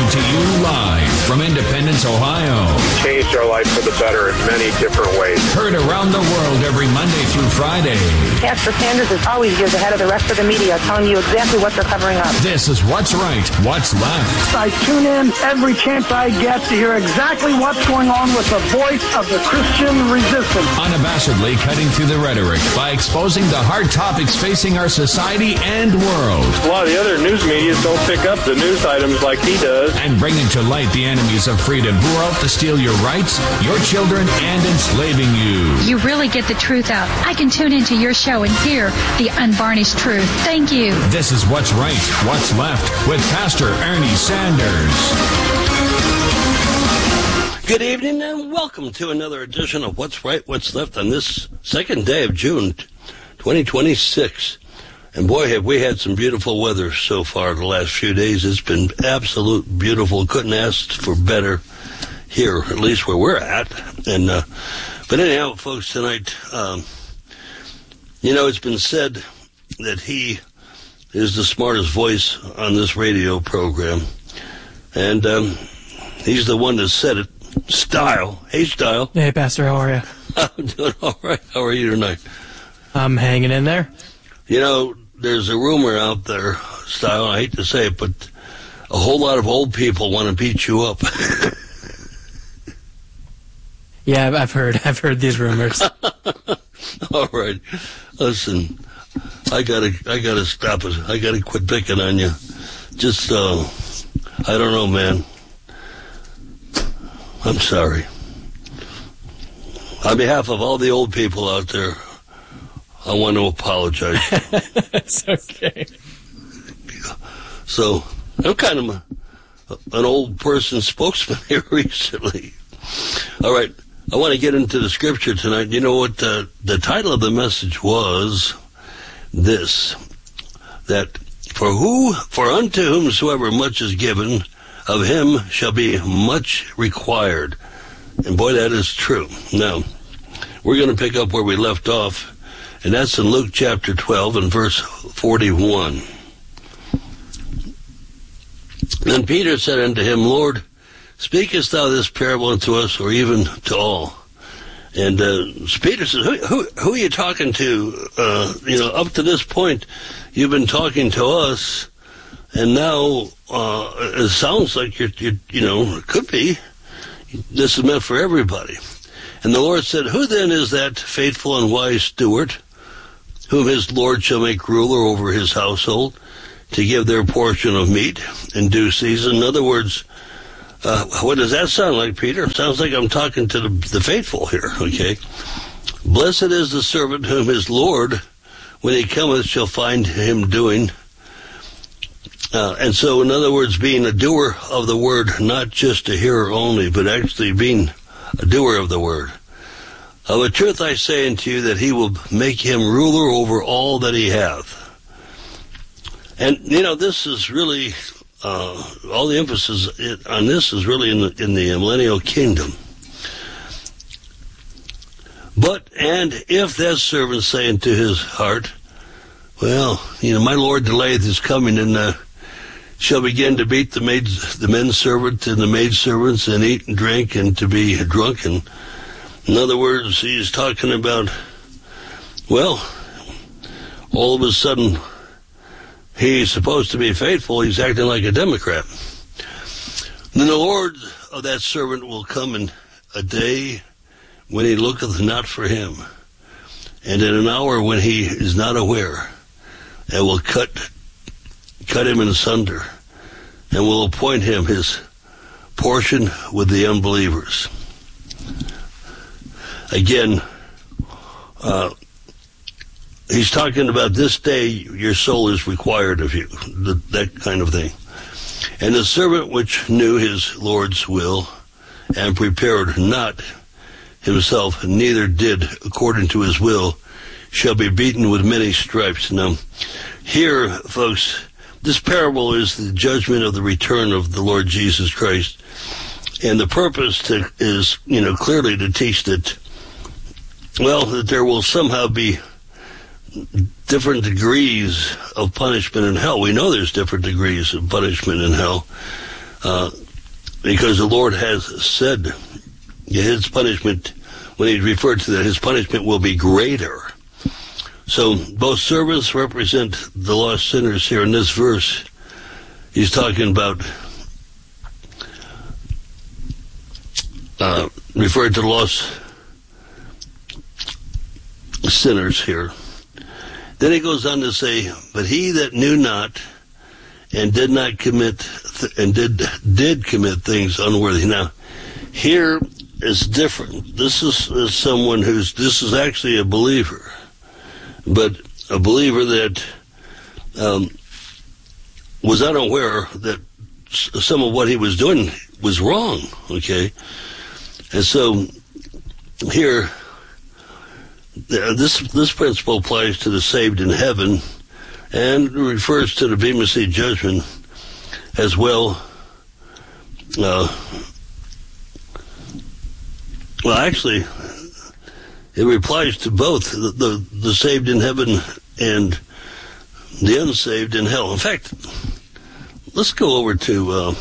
to you live from Independence, Ohio. Changed our life for the better in many different ways. Heard around the world every Monday through Friday. Pastor Sanders is always years ahead of the rest of the media, telling you exactly what they're covering up. This is What's Right, What's Left. I tune in every chance I get to hear exactly what's going on with the voice of the Christian resistance. Unabashedly cutting through the rhetoric by exposing the hard topics facing our society and world. A lot of the other news media don't pick up the news items like he does. And bringing to light the enemies of freedom who are out to steal your rights, your children, and enslaving you. You really get the truth out. I can tune into your show and hear the unvarnished truth. Thank you. This is What's Right, What's Left with Pastor Ernie Sanders. Good evening and welcome to another edition of What's Right, What's Left on this second day of June 2026. And boy, have we had some beautiful weather so far the last few days. It's been absolute beautiful. Couldn't ask for better here, at least where we're at. And but anyhow, folks, tonight, it's been said that he is the smartest voice on this radio program. And he's the one that said it. Style. Hey, Style. Hey, Pastor, how are you? I'm doing all right. How are you tonight? I'm hanging in there. There's a rumor out there, Style, I hate to say it, but a whole lot of old people want to beat you up. Yeah, I've heard these rumors. All right. Listen, I gotta stop it. I gotta quit picking on you. Just, I don't know, man. I'm sorry. On behalf of all the old people out there, I want to apologize. It's okay. So, I'm kind of an old person spokesman here recently. All right, I want to get into the scripture tonight. You know what the title of the message was? This, that for unto whomsoever much is given, of him shall be much required. And boy, that is true. Now, we're going to pick up where we left off, and that's in Luke chapter 12 and verse 41. Then Peter said unto him, Lord, speakest thou this parable unto us, or even to all? And Peter says, who are you talking to? Up to this point, you've been talking to us, and now it sounds like it could be. This is meant for everybody. And the Lord said, who then is that faithful and wise steward, whom his Lord shall make ruler over his household, to give their portion of meat in due season? In other words, what does that sound like, Peter? It sounds like I'm talking to the faithful here, okay? Blessed is the servant whom his Lord, when he cometh, shall find him doing. And so, in other words, being a doer of the word, not just a hearer only, but actually being a doer of the word. Of a truth I say unto you that he will make him ruler over all that he hath. And, this is really, all the emphasis on this is really in the millennial kingdom. And if that servant say unto his heart, well, my Lord delayeth his coming, and shall begin to beat the men servant and the maid servants, and eat and drink, and to be drunken. In other words, he's talking about, well, all of a sudden, he's supposed to be faithful, he's acting like a Democrat. Then the Lord of that servant will come in a day when he looketh not for him, and in an hour when he is not aware, and will cut him in sunder, and will appoint him his portion with the unbelievers. Again, he's talking about this day your soul is required of you, that kind of thing. And the servant which knew his Lord's will, and prepared not himself, neither did according to his will, shall be beaten with many stripes. Now, here, folks, this parable is the judgment of the return of the Lord Jesus Christ. And the purpose is, clearly to teach that there will somehow be different degrees of punishment in hell. We know there's different degrees of punishment in hell. because the Lord has said his punishment, when he referred to that, his punishment will be greater. So both servants represent the lost sinners here in this verse. He's talking about referred to the lost sinners here. Then he goes on to say, but he that knew not and did not commit did commit things unworthy. Now, here is different. This is someone this is actually a believer, but a believer that was unaware that some of what he was doing was wrong, okay? And so here, this principle applies to the saved in heaven and refers to the Bema Seat judgment as well. Well, actually, it applies to both the saved in heaven and the unsaved in hell. In fact, let's go over to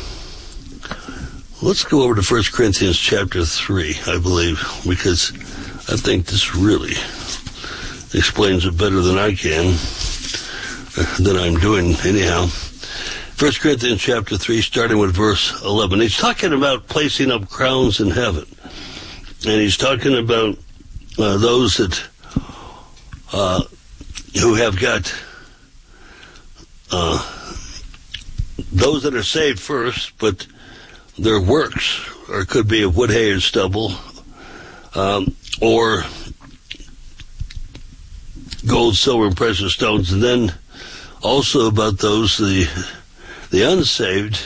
1 Corinthians chapter 3, I believe, because I think this really explains it better than I can, than I'm doing anyhow. 1 Corinthians chapter 3, starting with verse 11. He's talking about placing up crowns in heaven. And he's talking about those that who have got those that are saved first, but their works or could be of wood, hay, and stubble, or gold, silver, and precious stones, and then also about those the unsaved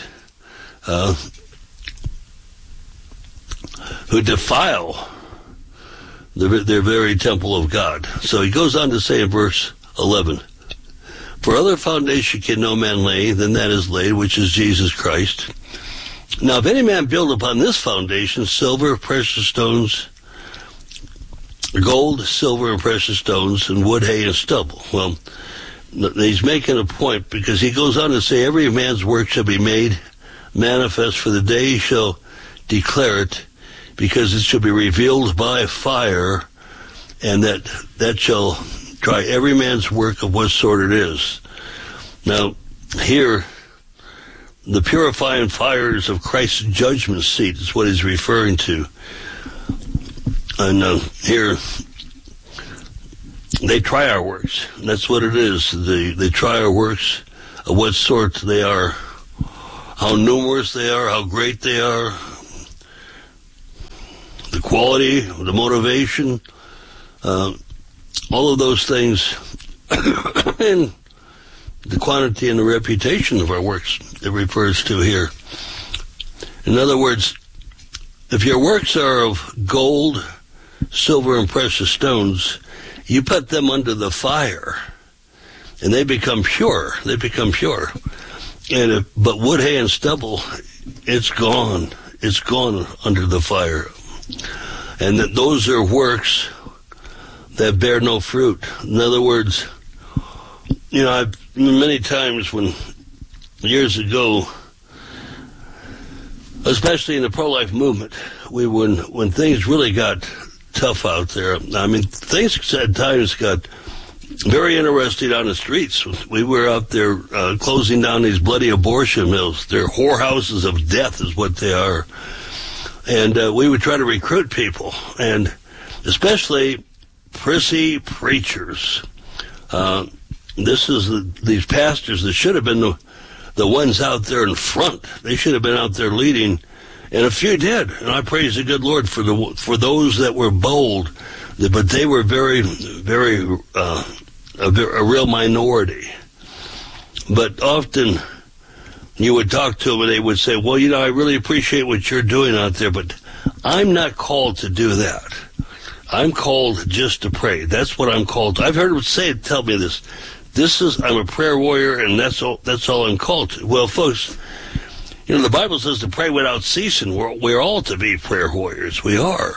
who defile their very temple of God. So he goes on to say in verse 11, for other foundation can no man lay than that is laid, which is Jesus Christ. Now if any man build upon this foundation silver, precious stones, gold, silver, and precious stones, and wood, hay, and stubble. Well, he's making a point because he goes on to say, every man's work shall be made manifest, for the day shall declare it, because it shall be revealed by fire, and that shall try every man's work of what sort it is. Now, here, the purifying fires of Christ's judgment seat is what he's referring to. And here, they try our works. That's what it is. They try our works of what sort they are, how numerous they are, how great they are, the quality, the motivation, all of those things, and the quantity and the reputation of our works it refers to here. In other words, if your works are of gold, silver, and precious stones, you put them under the fire, and they become pure. They become pure. But wood, hay, and stubble, it's gone. It's gone under the fire. And that those are works that bear no fruit. In other words, I've many times years ago, especially in the pro-life movement, when things really got tough out there, I mean, things at times got very interesting on the streets. We were out there closing down these bloody abortion mills. They're whorehouses of death is what they are. And we would try to recruit people, and especially prissy preachers. These pastors that should have been the ones out there in front. They should have been out there leading, and a few did. And I praise the good Lord for those that were bold, but they were very, very a real minority. But often you would talk to them and they would say, well, I really appreciate what you're doing out there, but I'm not called to do that. I'm called just to pray. That's what I'm called to. I've heard them tell me this. I'm a prayer warrior, and that's all I'm called to. Well, folks, the Bible says to pray without ceasing. We're all to be prayer warriors. We are.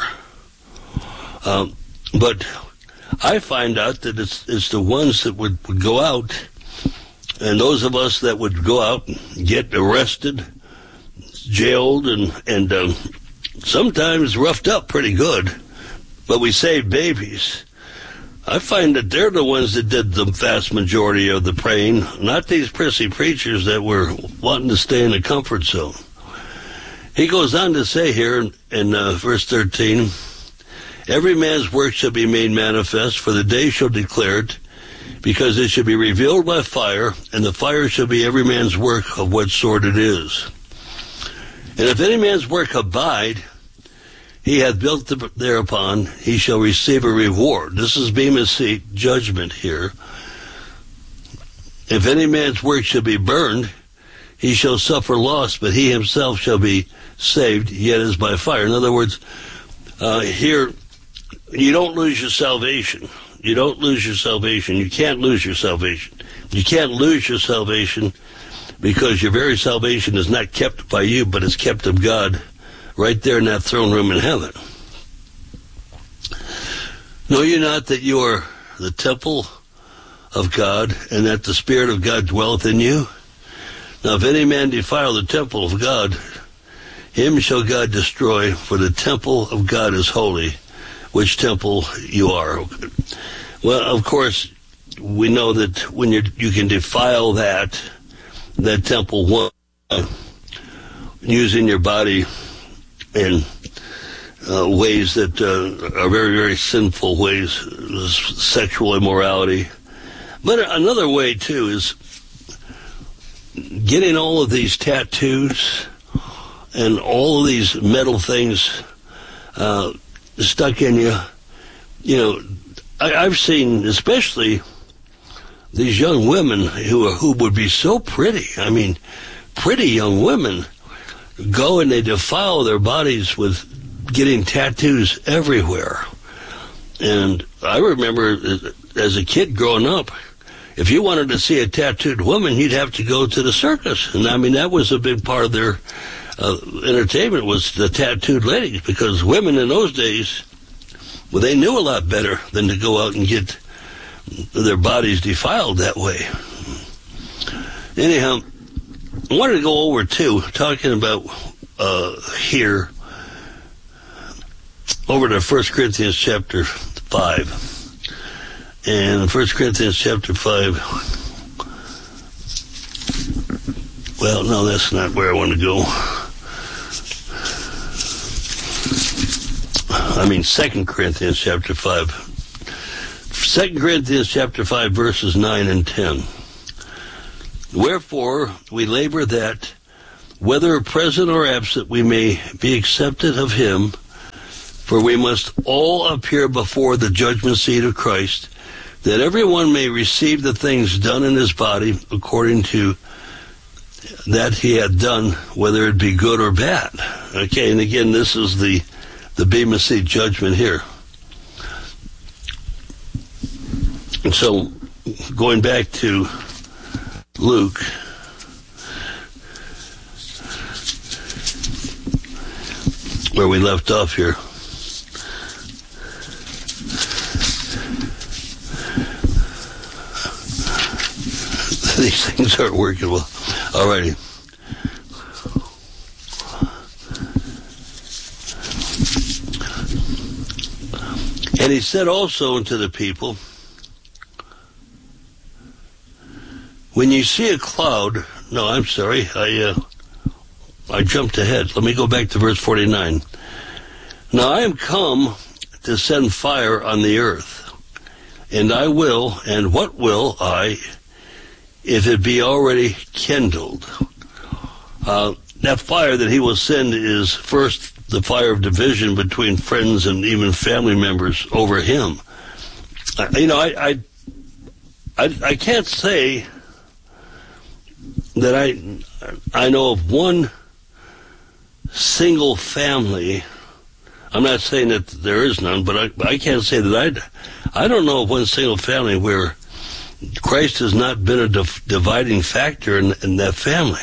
But I find out that it's the ones that would go out, and those of us that would go out and get arrested, jailed and sometimes roughed up pretty good, but we saved babies. I find that they're the ones that did the vast majority of the praying, not these prissy preachers that were wanting to stay in the comfort zone. He goes on to say here in verse 13, every man's work shall be made manifest, for the day shall declare it, because it shall be revealed by fire, and the fire shall be every man's work of what sort it is. And if any man's work abide, he hath built thereupon, he shall receive a reward. This is Bema Seat judgment here. If any man's work shall be burned, he shall suffer loss, but he himself shall be saved, yet as by fire. In other words, here, you don't lose your salvation. You don't lose your salvation. You can't lose your salvation. You can't lose your salvation because your very salvation is not kept by you, but is kept of God right there in that throne room in heaven. Know ye not that you are the temple of God, and that the Spirit of God dwelleth in you? Now if any man defile the temple of God, him shall God destroy, for the temple of God is holy, which temple you are. Well, of course, we know that when you can defile that temple using your body in ways that are very, very sinful ways, sexual immorality. But another way, too, is getting all of these tattoos and all of these metal things stuck in you. You know, I've seen, especially these young women who would be so pretty. I mean, pretty young women go and they defile their bodies with getting tattoos everywhere. And I remember as a kid growing up, if you wanted to see a tattooed woman, you'd have to go to the circus. And I mean, that was a big part of their entertainment, was the tattooed ladies, because women in those days, well, they knew a lot better than to go out and get their bodies defiled that way. Anyhow, I wanted to go over, too, talking about here, over to 1 Corinthians chapter 5. And 1 Corinthians chapter 5, well, no, that's not where I want to go. I mean, 2 Corinthians chapter 5. 2 Corinthians chapter 5, verses 9 and 10. Wherefore we labor that, whether present or absent, we may be accepted of him, for we must all appear before the judgment seat of Christ, that everyone may receive the things done in his body according to that he had done, whether it be good or bad. Okay, and again, this is the Bema Seat judgment here. And so, going back to Luke, where we left off here. These things aren't working well. Alrighty. And he said also unto the people, when you see a cloud, no, I'm sorry, I jumped ahead. Let me go back to verse 49. Now I am come to send fire on the earth, and I will, and what will I, if it be already kindled? That fire that he will send is first the fire of division between friends and even family members over him. I can't say that I know of one single family. I'm not saying that there is none, but I can't say that I don't know of one single family where Christ has not been a dividing factor in that family.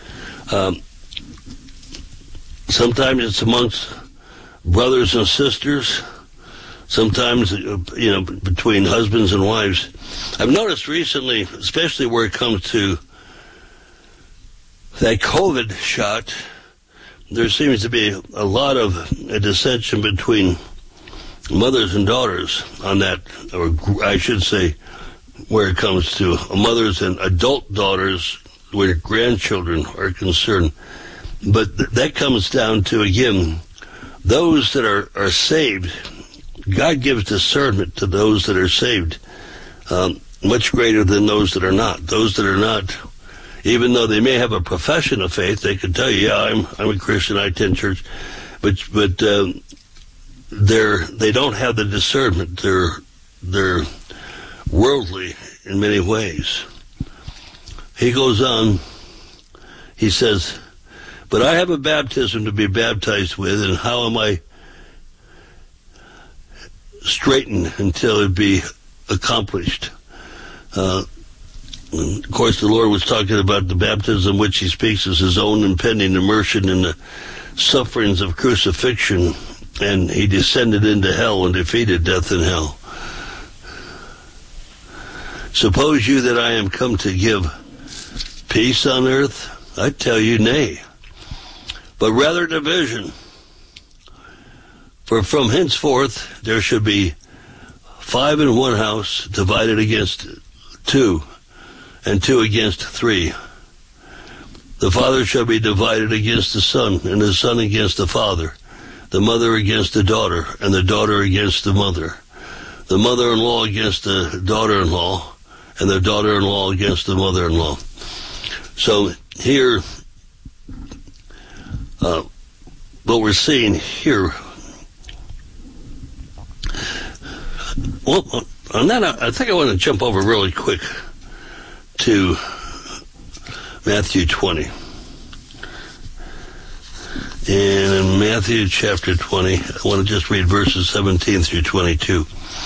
Sometimes it's amongst brothers and sisters. Sometimes, between husbands and wives. I've noticed recently, especially where it comes to that COVID shot, there seems to be a lot of a dissension between mothers and daughters on that, or I should say, where it comes to mothers and adult daughters where grandchildren are concerned. But that comes down to, again, those that are saved. God gives discernment to those that are saved, much greater than those that are not. Those that are not, even though they may have a profession of faith, they could tell you, yeah, I'm a Christian, I attend church, but they don't have the discernment. They're worldly in many ways. He goes on, he says, but I have a baptism to be baptized with, and how am I straightened until it be accomplished? Of course, the Lord was talking about the baptism which he speaks as his own impending immersion in the sufferings of crucifixion, and he descended into hell and defeated death and hell. Suppose you that I am come to give peace on earth? I tell you, nay, but rather division. For from henceforth there should be 5 in one house, divided against 2, and 2 against 3. The father shall be divided against the son, and the son against the father, the mother against the daughter, and the daughter against the mother, the mother-in-law against the daughter-in-law, and the daughter-in-law against the mother-in-law. So here, what we're seeing here, well, on that, I think I want to jump over really quick to Matthew 20. And in Matthew chapter 20, I want to just read verses 17 through 22.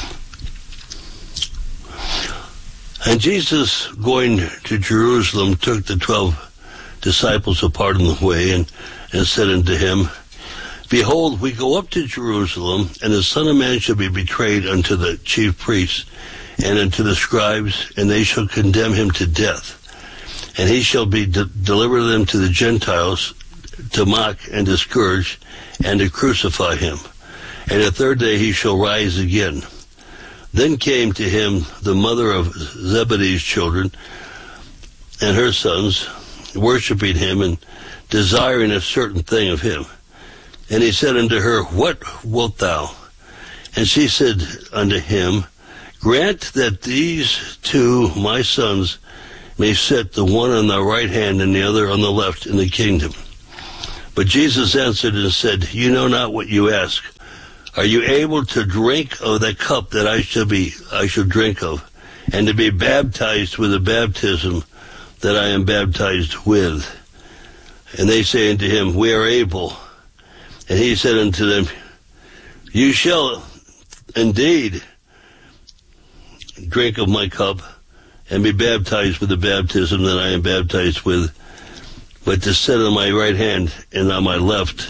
And Jesus, going to Jerusalem, took the 12 disciples apart in the way, and said unto him, Behold, we go up to Jerusalem, and the Son of Man shall be betrayed unto the chief priests, and unto the scribes, and they shall condemn him to death. And he shall be deliver them to the Gentiles, to mock and to scourge, and to crucify him. And the third day he shall rise again. Then came to him the mother of Zebedee's children, and her sons, worshiping him, and desiring a certain thing of him. And he said unto her, What wilt thou? And she said unto him, Grant that these 2 my sons may sit, the one on the right hand and the other on the left, in the kingdom. But Jesus answered and said, You know not what you ask. Are you able to drink of the cup that I shall drink of, and to be baptized with the baptism that I am baptized with? And they say unto him, We are able. And he said unto them, You shall indeed drink of my cup, and be baptized with the baptism that I am baptized with, but to sit on my right hand and on my left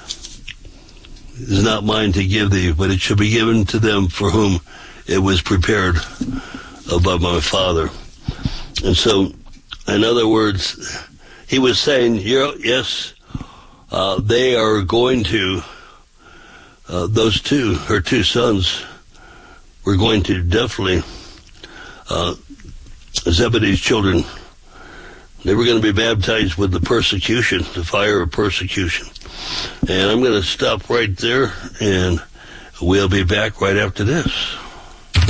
is not mine to give thee, but it shall be given to them for whom it was prepared by my Father. And so, in other words, he was saying, yes, they are going to, those 2, her 2 sons, were going to definitely, Zebedee's children, they were going to be baptized with the persecution, the fire of persecution. And I'm going to stop right there, and we'll be back right after this.